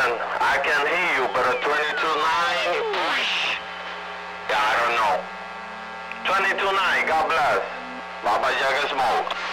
man. I can hear you, but a 22.9, yeah, I don't know. 22.9, God bless. Baba Yaga Smoke.